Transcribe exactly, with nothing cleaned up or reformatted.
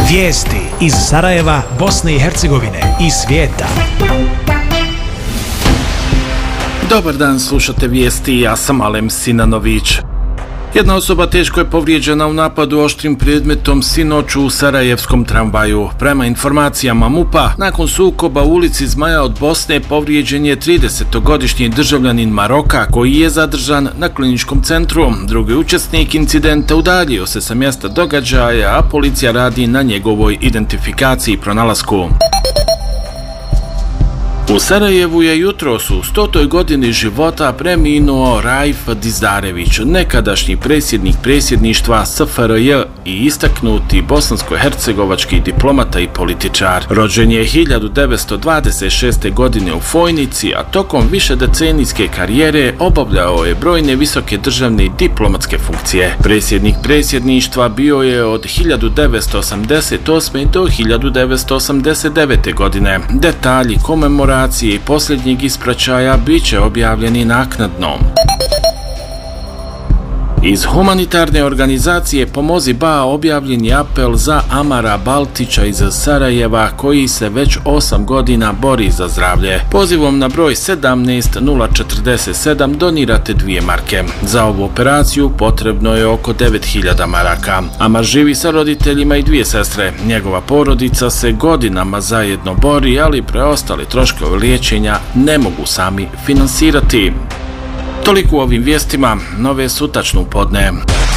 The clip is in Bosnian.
Vijesti iz Sarajeva, Bosne i Hercegovine i svijeta. Dobar dan, slušate vijesti, ja sam Alem Sinanović. Jedna osoba teško je povrijeđena u napadu oštrim predmetom sinoć u sarajevskom tramvaju. Prema informacijama MUP-a, nakon sukoba u ulici Zmaja od Bosne povrijeđen je tridesetogodišnji državljanin Maroka koji je zadržan na kliničkom centru. Drugi učesnik incidenta udaljio se sa mjesta događaja, a policija radi na njegovoj identifikaciji i pronalasku. U Sarajevu je jutros u stotoj godini života preminuo Raif Dizdarević, nekadašnji predsjednik predsjedništva S F R J i istaknuti bosansko-hercegovački diplomata i političar. Rođen je hiljadu devetsto dvadeset šeste. godine u Fojnici, a tokom višedecenijske karijere obavljao je brojne visoke državne i diplomatske funkcije. Predsjednik predsjedništva bio je od hiljadu devetsto osamdeset osme. do hiljadu devetsto osamdeset devete. godine. Detalji komemoracije i posljednjeg ispraćaja bit će objavljeni naknadno. Iz humanitarne organizacije Pomozi Ba objavljen je apel za Amara Baltića iz Sarajeva koji se već osam godina bori za zdravlje. Pozivom na broj sedamnaest nula četrdeset sedam donirate dvije marke. Za ovu operaciju potrebno je oko devet hiljada maraka. Amar živi sa roditeljima i dvije sestre. Njegova porodica se godinama zajedno bori, ali preostale troškove liječenja ne mogu sami finansirati. Toliko u ovim vijestima, nove su tačno u podne.